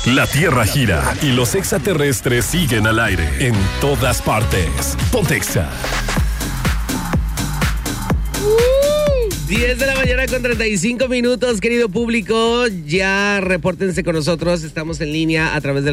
La Tierra gira y los extraterrestres siguen al aire en todas partes. Pontexa. 10 de la mañana con 35 minutos, querido público. Ya repórtense con nosotros. Estamos en línea a través del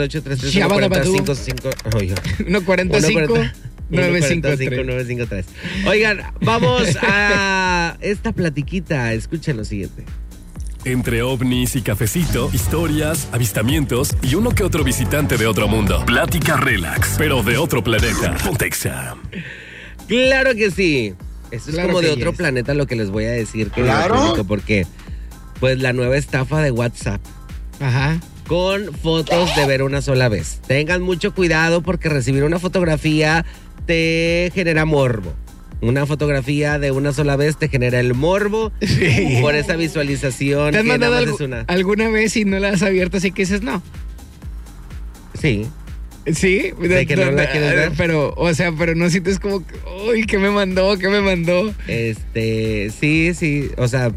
833-140-55. 145-953. Oigan, vamos a esta platiquita. Escuchen lo siguiente. Entre ovnis y cafecito, historias, avistamientos y uno que otro visitante de otro mundo. Plática relax, pero de otro planeta. Pontexa. Claro que sí. Esto es Claro como de que otro yes. planeta lo que les voy a decir, querido Claro. público, porque pues la nueva estafa de WhatsApp Ajá. con fotos de ver una sola vez. Tengan mucho cuidado porque recibir una fotografía te genera morbo. Una fotografía de una sola vez te genera el morbo por esa visualización. ¿Te has que mandado nada más es una. alguna vez y no la has abierto así que dices no? Sí. Sí, ¿De que no la quieres ver? Pero, o sea, pero no sientes como, uy, ¿qué me mandó? Sí, o sea,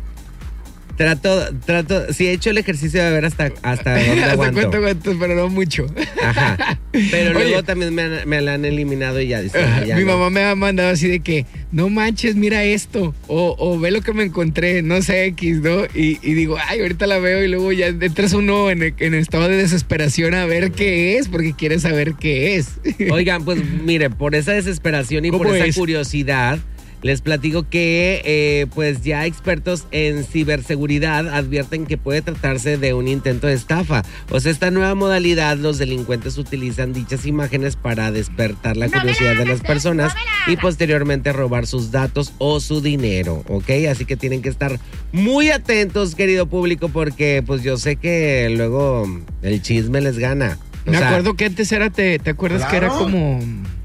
trato, sí he hecho el ejercicio de ver hasta dónde Hasta aguanto. cuánto aguanto, pero no mucho. Ajá. Pero Oye. luego también me la han eliminado y ya. Dice, ya Mi no. mamá me ha mandado así de que, no manches, mira esto, o ve lo que me encontré, no sé, X, ¿no? Y digo, ay, ahorita la veo y luego ya entras uno en estado de desesperación a ver qué es, porque quieres saber qué es. Oigan, pues mire, por esa desesperación y por ¿Cómo esa es? curiosidad, les platico que pues ya expertos en ciberseguridad advierten que puede tratarse de un intento de estafa. O sea, esta nueva modalidad, los delincuentes utilizan dichas imágenes para despertar la curiosidad de las personas y posteriormente robar sus datos o su dinero, ¿ok? Así que tienen que estar muy atentos, querido público, porque pues yo sé que luego el chisme les gana. O Me sea, acuerdo que antes era, ¿te acuerdas que era Claro. como...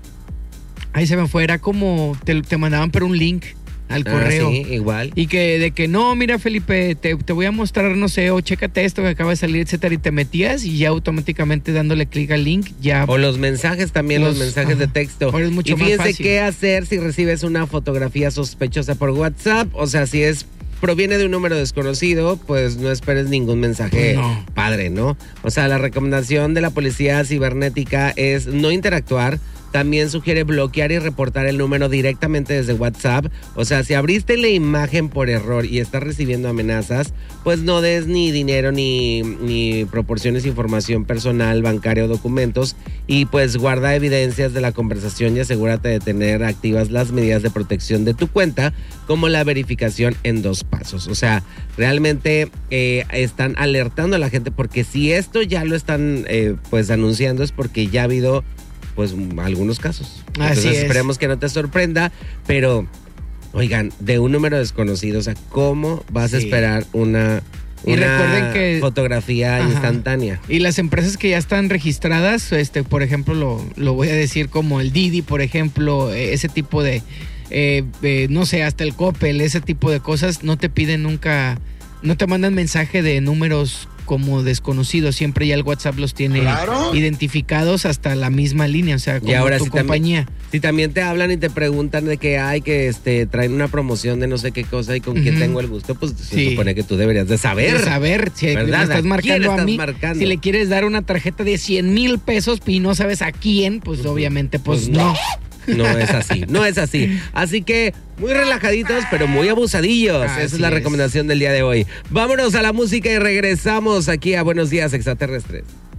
Ahí se me fue, era como, te mandaban por un link al correo. Sí, igual. Y que de que no, mira Felipe, te voy a mostrar, no sé, o chécate esto que acaba de salir, etcétera, y te metías y ya automáticamente dándole clic al link, ya. O los mensajes también, los mensajes de ajá. texto. Ahora es mucho y más fíjense fácil. qué hacer si recibes una fotografía sospechosa por WhatsApp. O sea, si proviene de un número desconocido, pues no esperes ningún mensaje No. padre, ¿no? O sea, la recomendación de la policía cibernética es no interactuar. También sugiere bloquear y reportar el número directamente desde WhatsApp. O sea, si abriste la imagen por error y estás recibiendo amenazas, pues no des ni dinero ni proporciones información personal, bancaria o documentos. Y pues guarda evidencias de la conversación y asegúrate de tener activas las medidas de protección de tu cuenta, como la verificación en 2 pasos. O sea, realmente están alertando a la gente, porque si esto ya lo están pues anunciando es porque ya ha habido pues algunos casos. Entonces Así es. esperemos que no te sorprenda, pero oigan, de un número desconocido, o sea, ¿cómo vas a Sí. esperar una Y recuerden que- fotografía Ajá. instantánea? Y las empresas que ya están registradas, por ejemplo, lo voy a decir como el Didi, por ejemplo, ese tipo de, no sé, hasta el Coppel, ese tipo de cosas, no te piden nunca, no te mandan mensaje de números como desconocidos, siempre ya el WhatsApp los tiene Claro. identificados hasta la misma línea, o sea, como Y ahora tu sí compañía. Si también te hablan y te preguntan de que hay que traen una promoción de no sé qué cosa y con quién Ujú. tengo el gusto, pues se Sí. supone que tú deberías de saber. De saber si ¿verdad? le ¿A estás quién marcando a estás mí, marcando? si le quieres dar una tarjeta de 100,000 pesos y no sabes a quién, pues obviamente, pues no. No es así, no es así. Así que muy relajaditos, pero muy abusadillos. Esa es Así la es. recomendación del día de hoy. Vámonos a la música y regresamos aquí a Buenos Días Extraterrestres.